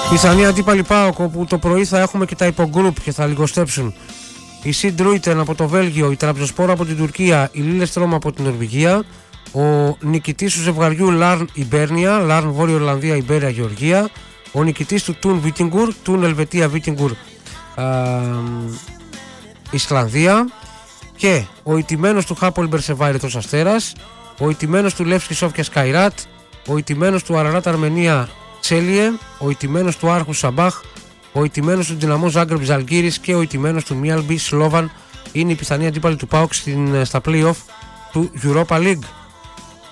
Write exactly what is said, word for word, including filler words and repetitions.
Πιθανή αντίπαλη ΠΑΟΚ, όπου το πρωί θα έχουμε και τα υπογκρουπ και θα λιγοστέψουν. Η Σιντ Ρούιτεν από το Βέλγιο, η Τραμπζοσπόρα από την Τουρκία, η Λίλεστρομ από την Νορβηγία, ο νικητής του ζευγαριού Λάρν Ιμπέρνια, Λάρν Βόρειο Ιρλανδία, Ιμπέρια Γεωργία, ο νικητής του Τουν Βίτιγκουρ, Τουν Ελβετία Βίτιγκουρ Ισλανδία, και ο ηττημένος του Χάπολ Μπερσεβάη Ερυθρός Αστέρας, ο ηττημένος του Λεύσκι Σόφια Σκαϊράτ, ο ηττημένος του Αραράτ Αρμενία Τσέλιε, ο ηττημένος του Άρχου Σαμπάχ, ο ηττημένος του Δυναμό Ζάγκρεπ Ζαλγκύρης και ο ηττημένος του Μιάλμπι Σλόβαν είναι η πιθανή αντίπαλη του ΠΑΟΚ στα play-off του Europa League.